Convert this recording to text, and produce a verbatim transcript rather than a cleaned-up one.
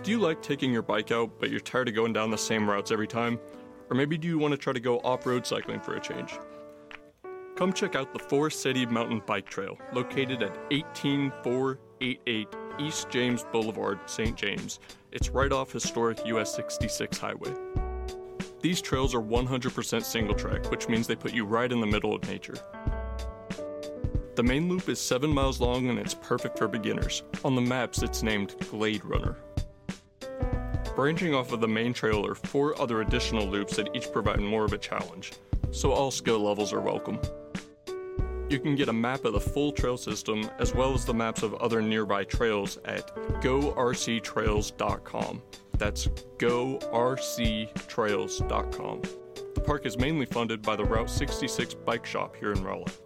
Do you like taking your bike out, but you're tired of going down the same routes every time? Or maybe do you want to try to go off-road cycling for a change? Come check out the Forest City Mountain Bike Trail, located at eighteen four eighty-eight East James Boulevard, Saint James. It's right off historic U S sixty-six highway. These trails are one hundred percent single track, which means they put you right in the middle of nature. The main loop is seven miles long and it's perfect for beginners. On the maps, it's named Glade Runner. Branching off of the main trail are four other additional loops that each provide more of a challenge, so all skill levels are welcome. You can get a map of the full trail system as well as the maps of other nearby trails at go r c trails dot com. That's go r c trails dot com. The park is mainly funded by the Route sixty-six Bike Shop here in Rolla.